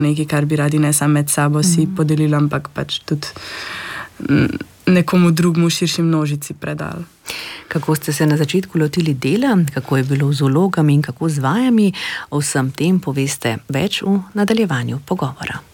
nekaj, kar bi radi ne samo med sabo si podelili, ampak pač tudi nekomu drugmu, širši množici predali. Kako ste se na začetku lotili dela, kako je bilo z vlogami in kako z vajami, o vsem tem poveste več v nadaljevanju pogovora.